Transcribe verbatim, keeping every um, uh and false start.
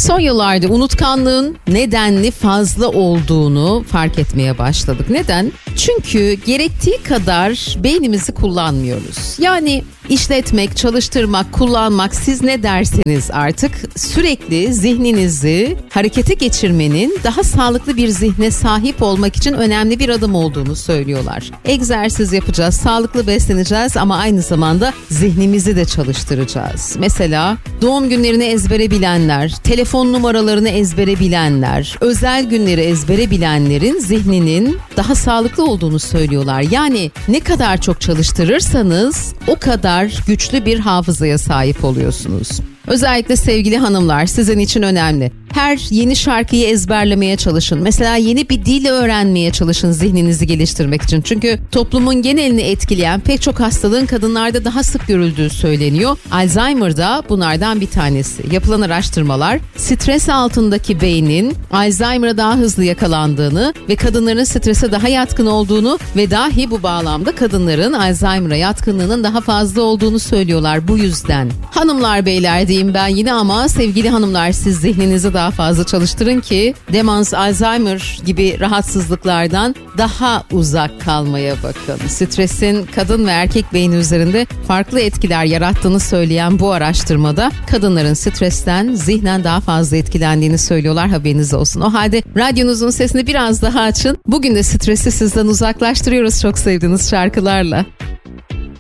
Son yıllarda unutkanlığın nedenli fazla olduğunu fark etmeye başladık. Neden? Çünkü gerektiği kadar beynimizi kullanmıyoruz. Yani işletmek, çalıştırmak, kullanmak, siz ne derseniz artık sürekli zihninizi harekete geçirmenin daha sağlıklı bir zihne sahip olmak için önemli bir adım olduğunu söylüyorlar. Egzersiz yapacağız, sağlıklı besleneceğiz ama aynı zamanda zihnimizi de çalıştıracağız. Mesela doğum günlerini ezbere bilenler, telefon numaralarını ezbere bilenler, özel günleri ezbere bilenlerin zihninin daha sağlıklı olduğunu söylüyorlar. Yani ne kadar çok çalıştırırsanız o kadar güçlü bir hafızaya sahip oluyorsunuz. Özellikle sevgili hanımlar, sizin için önemli. Her yeni şarkıyı ezberlemeye çalışın. Mesela yeni bir dil öğrenmeye çalışın zihninizi geliştirmek için. Çünkü toplumun genelini etkileyen pek çok hastalığın kadınlarda daha sık görüldüğü söyleniyor. Alzheimer da bunlardan bir tanesi. Yapılan araştırmalar stres altındaki beynin Alzheimer'a daha hızlı yakalandığını ve kadınların strese daha yatkın olduğunu ve dahi bu bağlamda kadınların Alzheimer'a yatkınlığının daha fazla olduğunu söylüyorlar bu yüzden. Hanımlar, beyler diyeyim ben yine ama sevgili hanımlar, siz zihninizi daha fazla çalıştırın ki demans, Alzheimer gibi rahatsızlıklardan daha uzak kalmaya bakın. Stresin kadın ve erkek beyni üzerinde farklı etkiler yarattığını söyleyen bu araştırmada kadınların stresten zihnen daha fazla etkilendiğini söylüyorlar, haberiniz olsun. O halde radyonuzun sesini biraz daha açın. Bugün de stresi sizden uzaklaştırıyoruz çok sevdiğiniz şarkılarla.